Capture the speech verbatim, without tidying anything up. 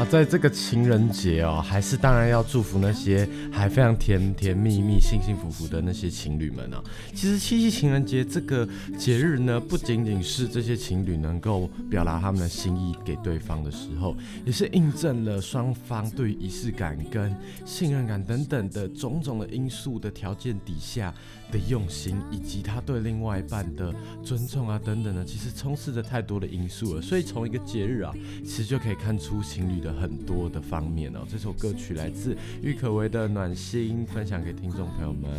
在这个情人节哦，还是当然要祝福那些还非常甜甜蜜蜜、幸幸福福的那些情侣们哦。其实七夕情人节这个节日呢，不仅仅是这些情侣能够表达他们的心意给对方的时候，也是印证了双方对仪式感跟信任感等等的种种的因素的条件底下的用心，以及他对另外一半的尊重啊等等的，其实充斥着太多的因素了。所以从一个节日啊，其实就可以看出情侣的很多的方面哦。这首歌曲来自郁可唯的《暖心》，分享给听众朋友们。